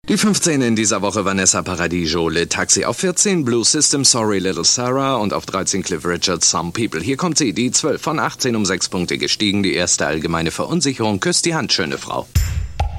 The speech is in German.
Die 15 in dieser Woche Vanessa Paradiso, Le Taxi auf 14, Blue System, Sorry Little Sarah und auf 13 Cliff Richard, Some People. Hier kommt sie, die 12 von 18 um 6 Punkte gestiegen, die erste allgemeine Verunsicherung, küsst die Hand, schöne Frau.